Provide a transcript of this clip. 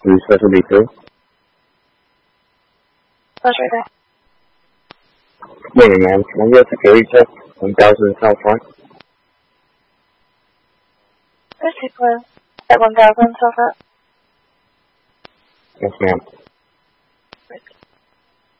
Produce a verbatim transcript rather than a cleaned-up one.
three seventy two. That's right there. Morning, ma'am. Can I get a security check? one thousand South Front. There's people at one thousand South Front. Yes, ma'am.